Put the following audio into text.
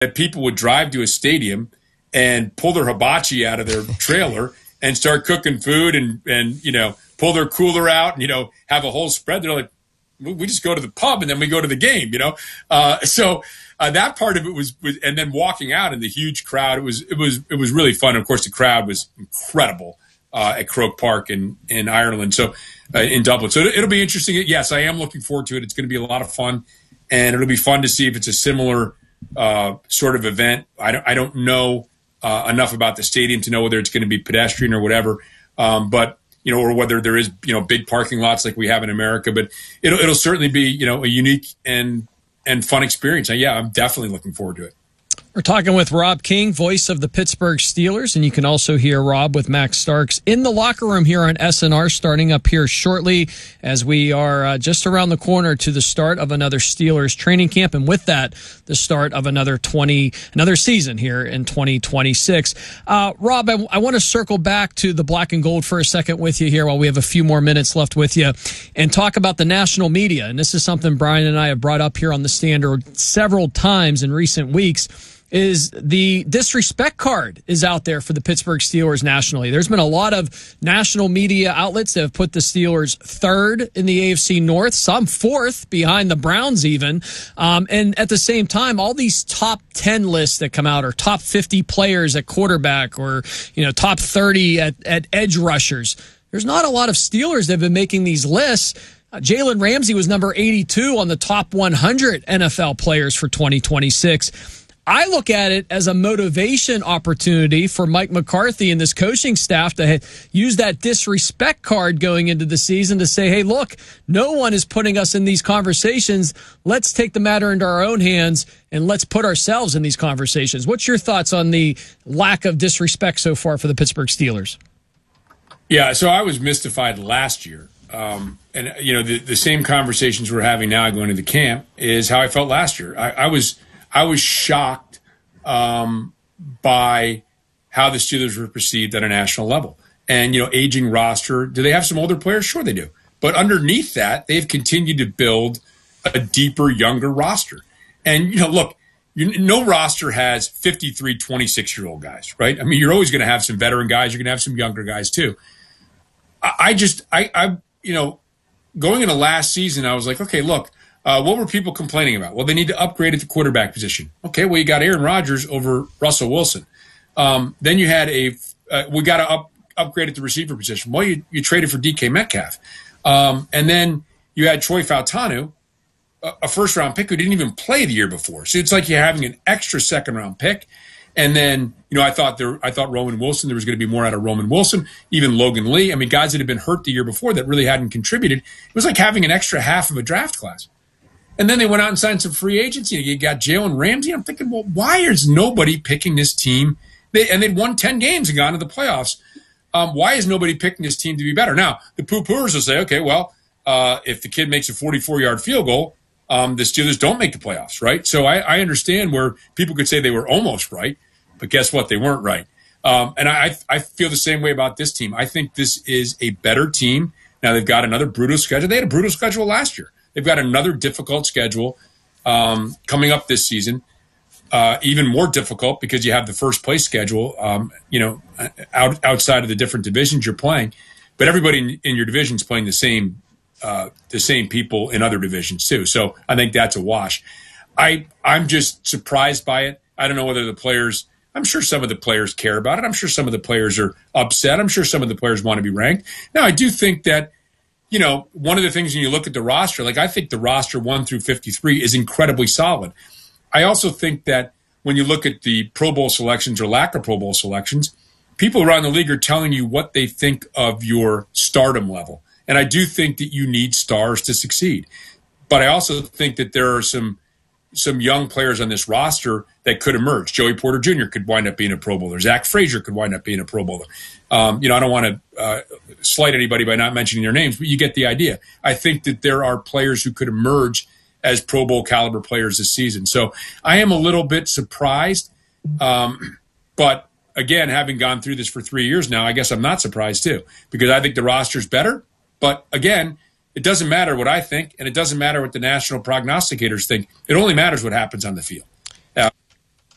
that people would drive to a stadium and pull their hibachi out of their trailer and start cooking food and pull their cooler out and, have a whole spread. They're like, we just go to the pub and then we go to the game, So that part of it was, and then walking out in the huge crowd, it was really fun. Of course, the crowd was incredible at Croke Park in Ireland, so in Dublin. So it'll be interesting. Yes, I am looking forward to it. It's going to be a lot of fun, and it'll be fun to see if it's a similar sort of event. I don't know enough about the stadium to know whether it's going to be pedestrian or whatever, but or whether there is big parking lots like we have in America. But it'll certainly be a unique and fun experience. Yeah, I'm definitely looking forward to it. We're talking with Rob King, voice of the Pittsburgh Steelers, and you can also hear Rob with Max Starks in the locker room here on SNR, starting up here shortly as we are just around the corner to the start of another Steelers training camp, and with that, the start of another season here in 2026. Rob, I want to circle back to the black and gold for a second with you here while we have a few more minutes left with you, and talk about the national media. And this is something Brian and I have brought up here on the Standard several times in recent weeks. Is the disrespect card is out there for the Pittsburgh Steelers nationally. There's been a lot of national media outlets that have put the Steelers third in the AFC North, some fourth behind the Browns even. And at the same time, all these top 10 lists that come out are top 50 players at quarterback or, top 30 at edge rushers. There's not a lot of Steelers that have been making these lists. Jalen Ramsey was number 82 on the top 100 NFL players for 2026. I look at it as a motivation opportunity for Mike McCarthy and this coaching staff to use that disrespect card going into the season to say, hey, look, no one is putting us in these conversations. Let's take the matter into our own hands and let's put ourselves in these conversations. What's your thoughts on the lack of disrespect so far for the Pittsburgh Steelers? Yeah, so I was mystified last year. And, the same conversations we're having now going into the camp is how I felt last year. I was shocked by how the Steelers were perceived at a national level. And, aging roster, do they have some older players? Sure they do. But underneath that, they've continued to build a deeper, younger roster. And, look, no roster has 53, 26-year-old guys, right? I mean, you're always going to have some veteran guys. You're going to have some younger guys, too. Going into last season, I was like, okay, look, what were people complaining about? Well, they need to upgrade at the quarterback position. Okay, well, you got Aaron Rodgers over Russell Wilson. Then you had we got to upgrade at the receiver position. Well, you traded for DK Metcalf. And then you had Troy Fautanu, a first-round pick who didn't even play the year before. So it's like you're having an extra second-round pick. And then, I thought Roman Wilson, there was going to be more out of Roman Wilson, even Logan Lee. I mean, guys that had been hurt the year before that really hadn't contributed. It was like having an extra half of a draft class. And then they went out and signed some free agents. You got Jalen Ramsey. I'm thinking, well, why is nobody picking this team? They'd won 10 games and gone to the playoffs. Why is nobody picking this team to be better? Now, the poo-pooers will say, okay, well, if the kid makes a 44-yard field goal, the Steelers don't make the playoffs, right? So I understand where people could say they were almost right, but guess what? They weren't right. And I feel the same way about this team. I think this is a better team. Now, they've got another brutal schedule. They had a brutal schedule last year. They've got another difficult schedule coming up this season, even more difficult because you have the first place schedule, outside of the different divisions you're playing. But everybody in your division is playing the same people in other divisions too. So I think that's a wash. I'm just surprised by it. I don't know whether the players. I'm sure some of the players care about it. I'm sure some of the players are upset. I'm sure some of the players want to be ranked. Now, I do think that. One of the things when you look at the roster, I think the roster 1 through 53 is incredibly solid. I also think that when you look at the Pro Bowl selections or lack of Pro Bowl selections, people around the league are telling you what they think of your stardom level. And I do think that you need stars to succeed. But I also think that there are some young players on this roster that could emerge. Joey Porter Jr. could wind up being a Pro Bowler. Zach Frazier could wind up being a Pro Bowler. I don't want to slight anybody by not mentioning their names, but you get the idea. I think that there are players who could emerge as Pro Bowl caliber players this season. So I am a little bit surprised. But again, having gone through this for 3 years now, I guess I'm not surprised too, because I think the roster's better. But again, it doesn't matter what I think, and it doesn't matter what the national prognosticators think. It only matters what happens on the field.